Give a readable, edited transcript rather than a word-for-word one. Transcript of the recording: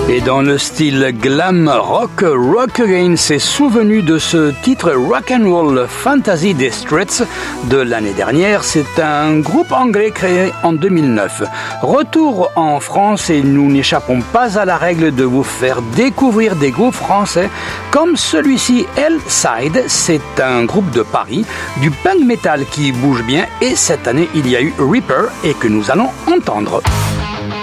Et dans le style glam rock, Rock Again s'est souvenu de ce titre Rock'n'Roll Fantasy des Straits de l'année dernière. C'est un groupe anglais créé en 2009. Retour en France et nous n'échappons pas à la règle de vous faire découvrir des groupes français comme celui-ci, Hellside. C'est un groupe de Paris, du punk metal qui bouge bien et cette année il y a eu Reaper et que nous allons entendre.